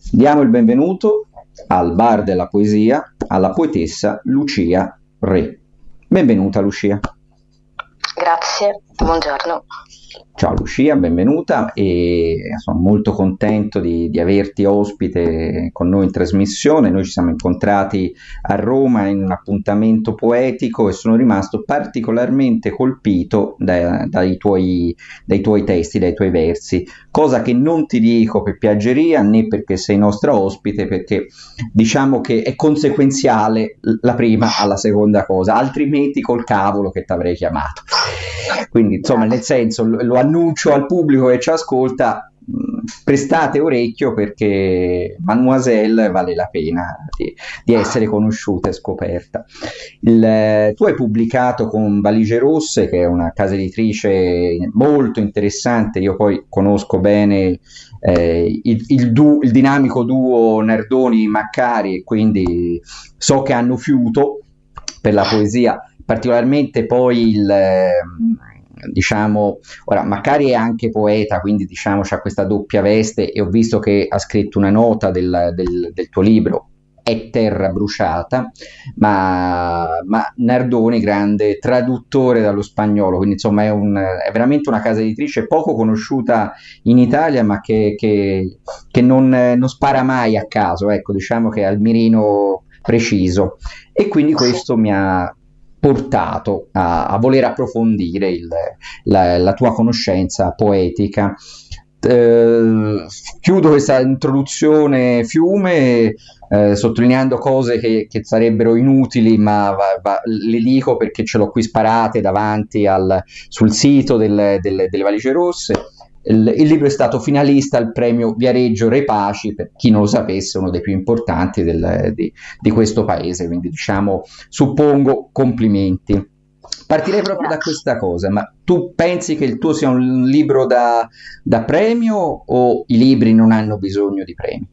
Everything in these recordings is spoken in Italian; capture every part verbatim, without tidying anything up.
Diamo il benvenuto al bar della poesia alla poetessa Lucia Re. Benvenuta Lucia. Grazie, buongiorno. Ciao Lucia, benvenuta e sono molto contento di, di averti ospite con noi in trasmissione. Noi ci siamo incontrati a Roma in un appuntamento poetico e sono rimasto particolarmente colpito da, dai, tuoi, dai tuoi testi, dai tuoi versi, cosa che non ti dico per piaggeria né perché sei nostra ospite, perché diciamo che è conseguenziale la prima alla seconda cosa, altrimenti col cavolo che ti avrei chiamato. Quindi insomma, nel senso, lo annuncio al pubblico che ci ascolta, prestate orecchio perché Mademoiselle vale la pena di, di essere conosciuta e scoperta. Il, tu hai pubblicato con Valigie Rosse, che è una casa editrice molto interessante. Io poi conosco bene eh, il, il, du, il dinamico duo Nardoni-Maccari e quindi so che hanno fiuto per la poesia, particolarmente poi il diciamo, ora Maccari è anche poeta, quindi diciamo c'ha questa doppia veste, e ho visto che ha scritto una nota del, del, del tuo libro È terra bruciata, ma, ma Nardoni grande traduttore dallo spagnolo, quindi insomma è, un, è veramente una casa editrice poco conosciuta in Italia, ma che, che, che non, non spara mai a caso, ecco, diciamo che ha il mirino preciso, e quindi questo mi ha portato a, a voler approfondire il, la, la tua conoscenza poetica. Eh, chiudo questa introduzione fiume eh, sottolineando cose che, che sarebbero inutili, ma va, va, le dico perché ce l'ho qui sparate davanti al, sul sito del, del, delle Valigie Rosse. Il, il libro è stato finalista al premio Viareggio Repaci, per chi non lo sapesse, uno dei più importanti del, di, di questo paese, quindi diciamo, suppongo, complimenti. Partirei proprio da questa cosa, ma tu pensi che il tuo sia un libro da, da premio, o i libri non hanno bisogno di premi?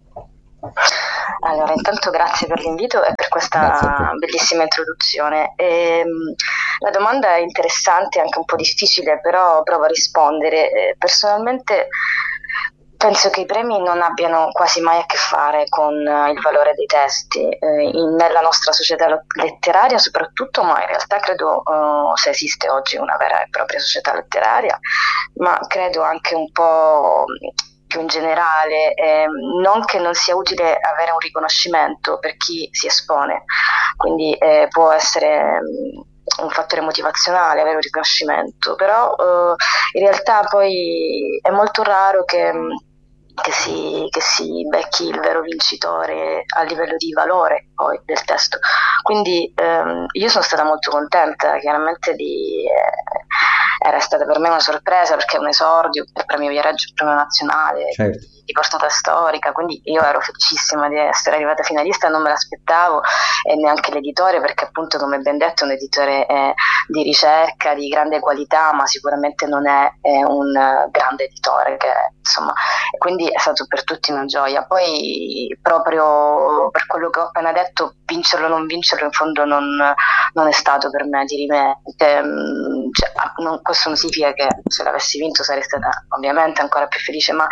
Allora, intanto grazie per l'invito e per questa bellissima introduzione. E, la domanda è interessante e anche un po' difficile, però provo a rispondere. E, personalmente penso che i premi non abbiano quasi mai a che fare con uh, il valore dei testi, eh, in, nella nostra società letteraria soprattutto, ma in realtà credo uh, se esiste oggi una vera e propria società letteraria, ma credo anche un po' più in generale, eh, non che non sia utile avere un riconoscimento per chi si espone, quindi eh, può essere um, un fattore motivazionale avere un riconoscimento, però uh, in realtà poi è molto raro che, che, si, che si becchi il vero vincitore a livello di valore poi del testo, quindi um, io sono stata molto contenta chiaramente di... Eh, era stata per me una sorpresa perché è un esordio, il premio Viareggio, il premio nazionale, certo, di portata storica, quindi io ero felicissima di essere arrivata finalista, non me l'aspettavo, e neanche l'editore, perché appunto, come ben detto, è un editore eh, di ricerca, di grande qualità, ma sicuramente non è, è un grande editore, che, insomma, quindi è stato per tutti una gioia. Poi proprio per quello che ho appena detto, vincerlo o non vincerlo in fondo non, non è stato per me di rimedio, cioè, non, questo non significa che se l'avessi vinto sarei stata ovviamente ancora più felice, ma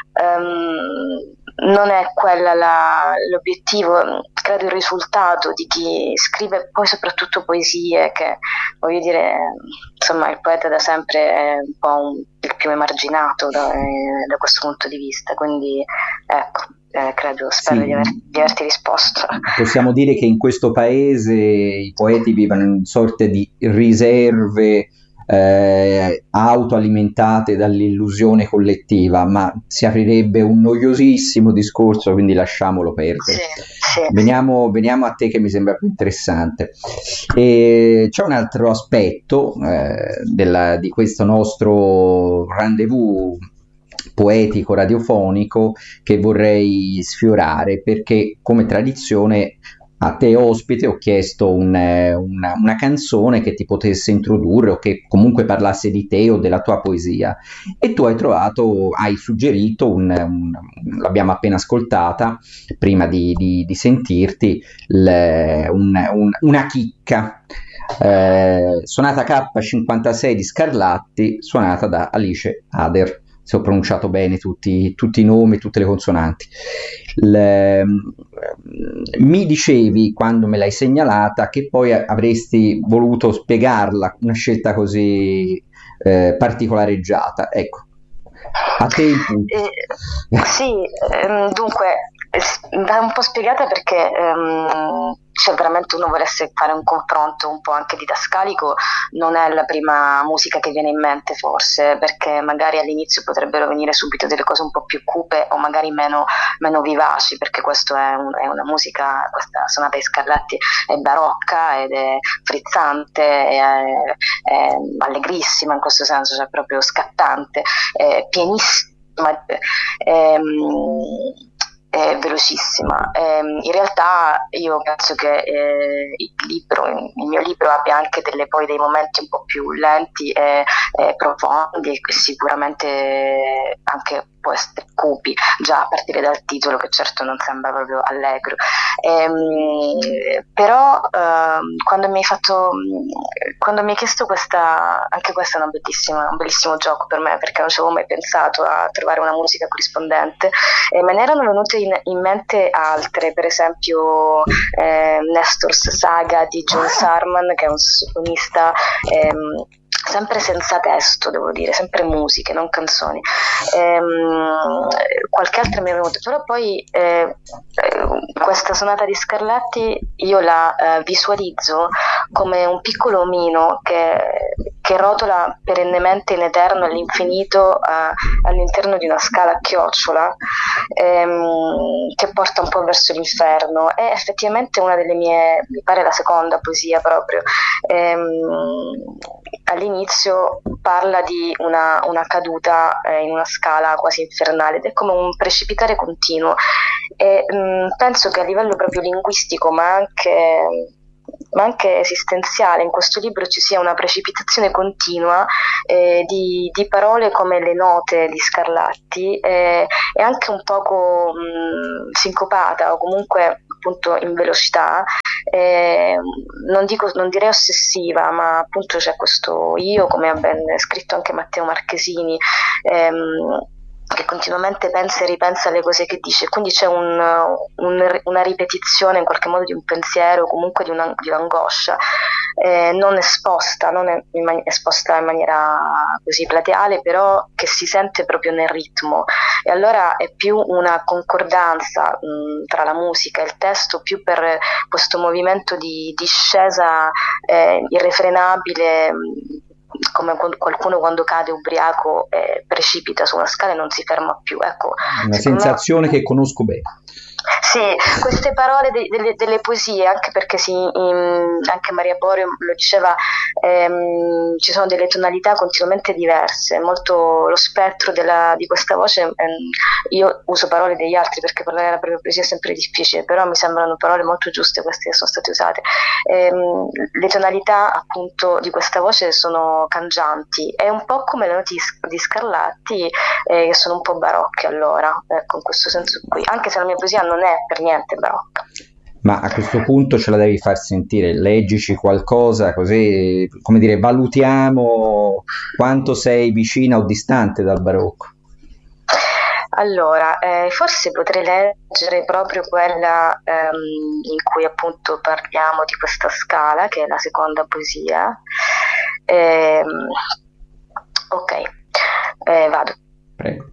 um, non è quella la, l'obiettivo, credo il risultato di chi scrive poi soprattutto poesie, che voglio dire, insomma, il poeta da sempre è un po' un, il più emarginato da, eh, da questo punto di vista, quindi ecco, eh, credo, spero sì, di, aver, di averti risposto. Possiamo dire che in questo paese i poeti vivono in sorte di riserve Eh, autoalimentate dall'illusione collettiva, ma si aprirebbe un noiosissimo discorso, quindi lasciamolo perdere. Sì, sì. Veniamo, veniamo a te, che mi sembra più interessante. E c'è un altro aspetto eh, della, di questo nostro rendezvous poetico radiofonico che vorrei sfiorare, perché come tradizione a te ospite ho chiesto un, una, una canzone che ti potesse introdurre, o che comunque parlasse di te o della tua poesia, e tu hai trovato, hai suggerito un, un, l'abbiamo appena ascoltata prima di, di, di sentirti, le, un, un, una chicca eh, sonata K cinquantasei di Scarlatti, suonata da Alice Ader. se ho pronunciato bene tutti, tutti i nomi, tutte le consonanti. Le, mi dicevi, quando me l'hai segnalata, che poi avresti voluto spiegarla, una scelta così eh, particolareggiata. Ecco, a te il punto. Eh, sì, ehm, dunque, va un po' spiegata perché ehm, se veramente uno volesse fare un confronto un po' anche didascalico, non è la prima musica che viene in mente forse, perché magari all'inizio potrebbero venire subito delle cose un po' più cupe o magari meno, meno vivaci, perché questo è, un, è una musica, questa sonata di Scarlatti è barocca ed è frizzante, è, è allegrissima in questo senso, cioè proprio scattante, è pienissima, è, è velocissima. Ehm, in realtà io penso che eh, il libro, il mio libro abbia anche delle, poi dei momenti un po' più lenti e, e profondi e sicuramente anche può essere cupi, già a partire dal titolo che certo non sembra proprio allegro. Ehm, però ehm, quando mi hai fatto quando mi hai chiesto questa, anche questo è una bellissima, un bellissimo gioco per me, perché non ci avevo mai pensato a trovare una musica corrispondente e me ne erano venute in, in mente altre, per esempio eh, Nestor's Saga di John Sarman, che è un sassofonista ehm, sempre senza testo, devo dire, sempre musiche, non canzoni. Ehm, qualche altra mi è venuta, però poi eh, questa sonata di Scarlatti io la eh, visualizzo come un piccolo omino che, che rotola perennemente in eterno all'infinito eh, all'interno di una scala a chiocciola ehm, che porta un po' verso l'inferno. È effettivamente una delle mie, mi pare la seconda poesia proprio. Ehm, all'inizio parla di una, una caduta eh, in una scala quasi infernale ed è come un precipitare continuo e mh, penso che a livello proprio linguistico ma anche, ma anche esistenziale in questo libro ci sia una precipitazione continua eh, di, di parole come le note di Scarlatti eh, e anche un poco mh, sincopata o comunque appunto in velocità. Eh, non, dico, non direi ossessiva, ma appunto c'è questo io, come ha ben scritto anche Matteo Marchesini, ehm, che continuamente pensa e ripensa alle cose che dice, quindi c'è un, un, una ripetizione in qualche modo di un pensiero, comunque di, una, di un'angoscia eh, non esposta, non è in man- esposta in maniera così plateale, però che si sente proprio nel ritmo, e allora è più una concordanza mh, tra la musica e il testo, più per questo movimento di discesa eh, irrefrenabile, mh, come qualcuno quando cade ubriaco eh, precipita su una scala e non si ferma più, ecco, una sensazione me... che conosco bene. Sì, queste parole de- delle, delle poesie, anche perché si, in, anche Maria Borio lo diceva, ehm, ci sono delle tonalità continuamente diverse, molto lo spettro della, di questa voce, ehm, io uso parole degli altri perché parlare la propria poesia è sempre difficile, però mi sembrano parole molto giuste queste che sono state usate. Ehm, le tonalità appunto di questa voce sono cangianti, è un po' come le note di Scarlatti eh, che sono un po' barocche allora, ecco, in questo senso qui, anche se la mia poesia non è per niente barocca. Ma a questo punto ce la devi far sentire, leggici qualcosa, così, come dire, valutiamo quanto sei vicina o distante dal barocco. Allora, eh, forse potrei leggere proprio quella ehm, in cui appunto parliamo di questa scala, che è la seconda poesia. Ehm, ok, eh, vado. Prego.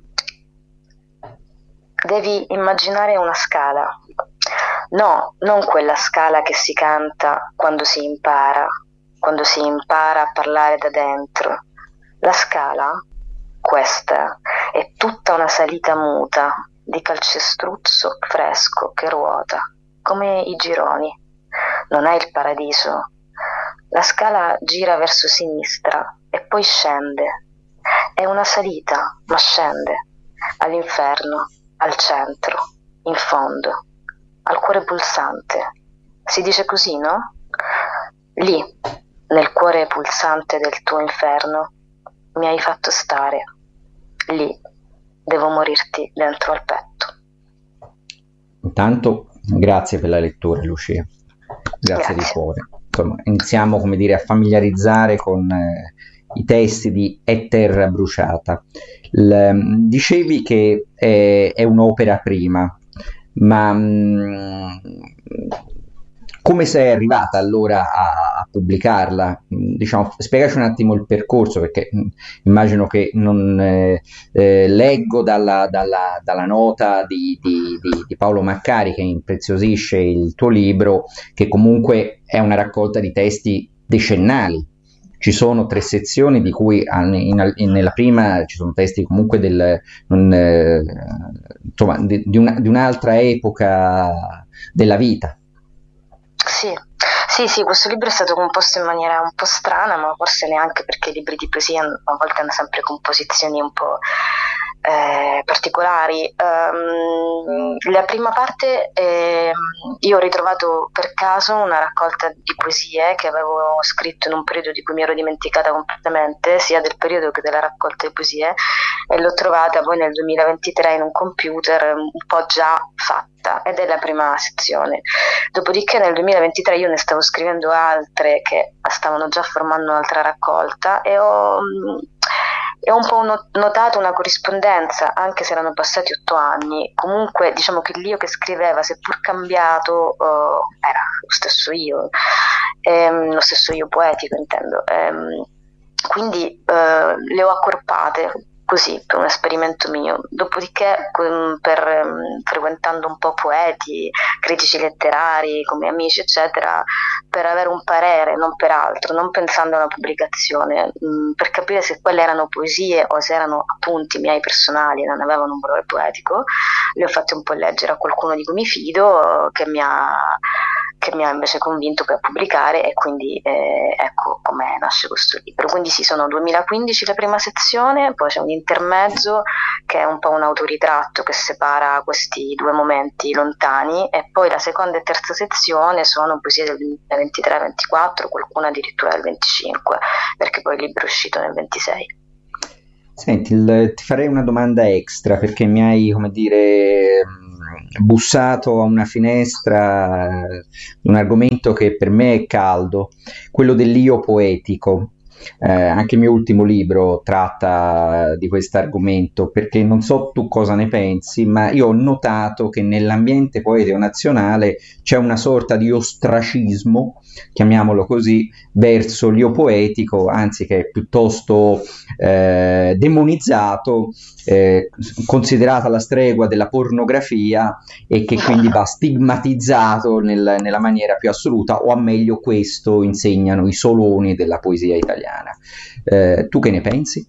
Devi immaginare una scala. No, non quella scala che si canta quando si impara, quando si impara a parlare da dentro. La scala, questa, è tutta una salita muta di calcestruzzo fresco che ruota, come i gironi. Non è il paradiso. La scala gira verso sinistra e poi scende. È una salita, ma scende. All'inferno, al centro, in fondo, al cuore pulsante. Si dice così, no? Lì, nel cuore pulsante del tuo inferno, mi hai fatto stare. Lì, devo morirti dentro al petto. Intanto, grazie per la lettura, Lucia. Grazie, grazie. Di cuore. Insomma, iniziamo, come dire, a familiarizzare con eh, i testi di È terra bruciata. L- dicevi che è, è un'opera prima, ma mh, come sei arrivata allora a, a pubblicarla? Mh, Diciamo, spiegaci un attimo il percorso, perché mh, immagino che non eh, eh, leggo dalla, dalla- dalla nota di, di- di- di Paolo Maccari che impreziosisce il tuo libro, che comunque è una raccolta di testi decennali. Ci sono tre sezioni di cui an- in- in- nella prima ci sono testi comunque del, non, eh, insomma, di, di una- di un'altra epoca della vita. Sì, sì, sì, questo libro è stato composto in maniera un po' strana, ma forse neanche perché i libri di poesia a volte hanno sempre composizioni un po' eh, particolari. Ehm, la prima parte, ehm, io ho ritrovato per caso una raccolta di poesie che avevo scritto in un periodo di cui mi ero dimenticata completamente, sia del periodo che della raccolta di poesie, e l'ho trovata poi nel duemilaventitré in un computer un po' già fatta, ed è la prima sezione. Dopodiché nel duemilaventitré io ne stavo scrivendo altre che stavano già formando un'altra raccolta, e ho, e ho un po' no- notato una corrispondenza, anche se erano passati otto anni. Comunque diciamo che l'io che scriveva, seppur cambiato, eh, era lo stesso io, ehm, lo stesso io poetico intendo. Ehm, quindi eh, le ho accorpate così per un esperimento mio. Dopodiché, com- per, ehm, frequentando un po' poeti, critici letterari come amici, eccetera, per avere un parere, non per altro, non pensando a una pubblicazione, mh, per capire se quelle erano poesie o se erano appunti miei personali e non avevano un valore poetico, le ho fatte un po' leggere a qualcuno di cui mi fido, che mi ha che mi ha invece convinto per pubblicare, e quindi eh, ecco come nasce questo libro. Quindi sì, sono duemilaquindici la prima sezione, poi c'è un intermezzo che è un po' un autoritratto che separa questi due momenti lontani, e poi la seconda e terza sezione sono poesie del duemilaventitré ventiquattro, qualcuna addirittura del venticinque, perché poi il libro è uscito nel ventisei. Senti, il- ti farei una domanda extra perché mi hai, come dire, mh, bussato a una finestra eh, di un argomento che per me è caldo, quello dell'io poetico. Eh, anche il mio ultimo libro tratta di questo argomento perché non so tu cosa ne pensi, ma io ho notato che nell'ambiente poetico nazionale c'è una sorta di ostracismo, chiamiamolo così, verso l'io poetico, anzi che è piuttosto eh, demonizzato, eh, considerata la stregua della pornografia e che quindi va stigmatizzato nel- nella maniera più assoluta, o a meglio questo insegnano i soloni della poesia italiana. Eh, tu che ne pensi?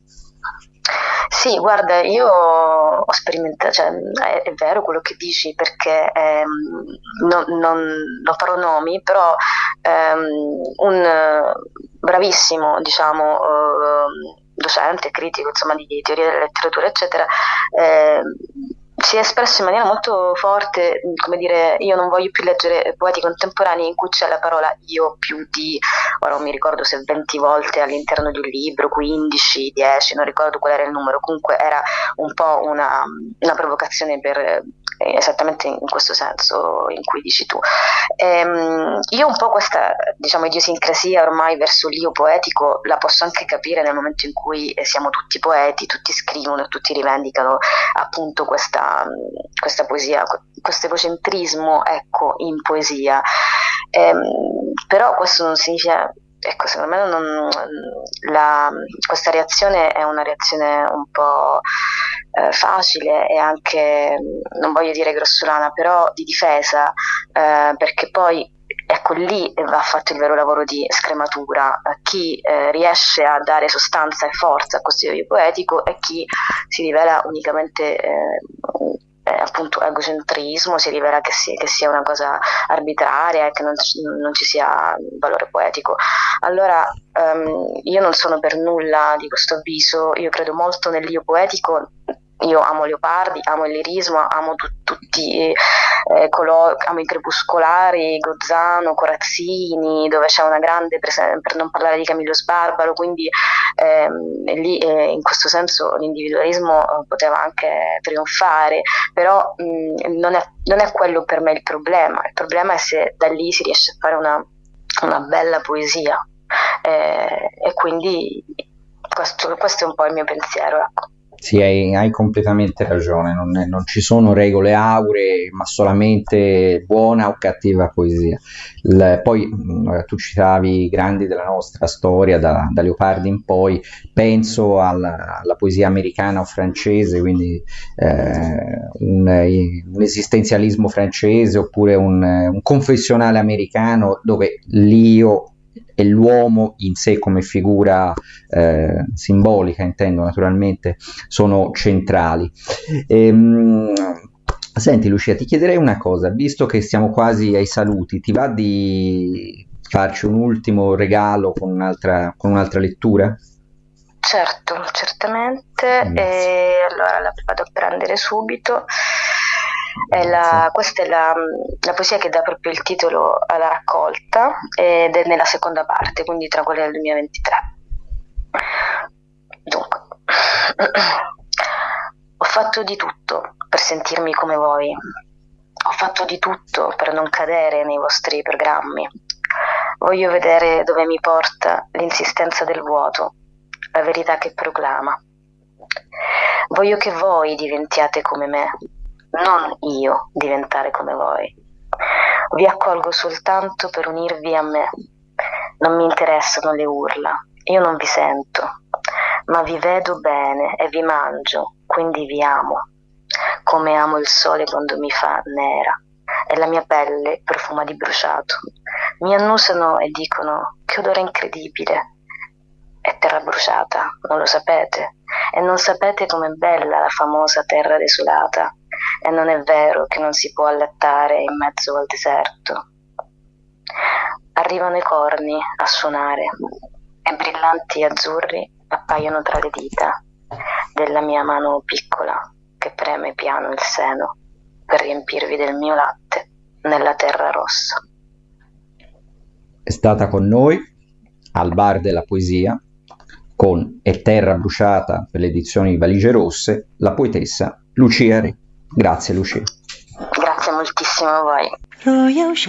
Sì, guarda, io ho sperimentato, cioè, è, è vero quello che dici, perché ehm, non, non, non farò nomi, però ehm, un eh, bravissimo, diciamo, ehm, docente, critico, insomma, di, di teoria della letteratura, eccetera, ehm, si è espresso in maniera molto forte, come dire, io non voglio più leggere poeti contemporanei in cui c'è la parola io più di, ora non mi ricordo se venti volte all'interno di un libro, quindici, dieci, non ricordo qual era il numero, comunque era un po' una, una provocazione per, eh, esattamente in questo senso in cui dici tu. Ehm, io un po' questa, diciamo, idiosincrasia ormai verso l'io poetico la posso anche capire nel momento in cui eh, siamo tutti poeti, tutti scrivono e tutti rivendicano appunto questa, questa poesia, questo egocentrismo, ecco, in poesia. Ehm, però questo non significa, ecco, secondo me non, la, questa reazione è una reazione un po' eh, facile e anche, non voglio dire grossolana, però di difesa, eh, perché poi ecco lì va fatto il vero lavoro di scrematura. Chi eh, riesce a dare sostanza e forza a questo io poetico è chi si rivela unicamente eh, eh, appunto egocentrismo, si rivela che, si, che sia una cosa arbitraria e che non, non ci sia valore poetico. Allora um, io non sono per nulla di questo avviso, io credo molto nell'io poetico. Io amo Leopardi, amo il lirismo, amo tu, tutti eh, coloro, amo i crepuscolari, Gozzano, Corazzini, dove c'è una grande presenza, per non parlare di Camillo Sbarbaro, quindi ehm, lì eh, in questo senso l'individualismo eh, poteva anche trionfare, però mh, non, è, non è quello per me il problema, il problema è se da lì si riesce a fare una, una bella poesia, eh, e quindi questo, questo è un po' il mio pensiero, ecco. Sì, hai, hai completamente ragione, non, è- non ci sono regole auree, ma solamente buona o cattiva poesia. Il- poi mh, tu citavi i grandi della nostra storia, da, da Leopardi in poi, penso alla, alla poesia americana o francese, quindi eh, un, un esistenzialismo francese oppure un, un confessionale americano dove l'io e l'uomo in sé come figura eh, simbolica, intendo naturalmente, sono centrali. Ehm, Senti Lucia, ti chiederei una cosa, visto che siamo quasi ai saluti, ti va di farci un ultimo regalo con un'altra, con un'altra lettura? Certo, certamente. Grazie. E allora la vado a prendere subito. È Grazie. la- questa è la, la poesia che dà proprio il titolo alla raccolta ed è nella seconda parte, quindi tra quelle del duemilaventitré. Dunque, ho fatto di tutto per sentirmi come voi. Ho fatto di tutto per non cadere nei vostri programmi. Voglio vedere dove mi porta l'insistenza del vuoto, la verità che proclama. Voglio che voi diventiate come me, non io diventare come voi. Vi accolgo soltanto per unirvi a me. Non mi interessano le urla, io non vi sento, ma vi vedo bene e vi mangio, quindi vi amo, come amo il sole quando mi fa nera e la mia pelle profuma di bruciato. Mi annusano e dicono che odore incredibile. È terra bruciata, non lo sapete? E non sapete com'è bella la famosa terra desolata. E non è vero che non si può allattare in mezzo al deserto. Arrivano i corni a suonare e brillanti azzurri appaiono tra le dita della mia mano piccola che preme piano il seno per riempirvi del mio latte nella terra rossa. È stata con noi al Bar della Poesia con E terra bruciata per le edizioni Valigie Rosse, la poetessa Lucia Re. Grazie Lucia. Grazie moltissimo a voi.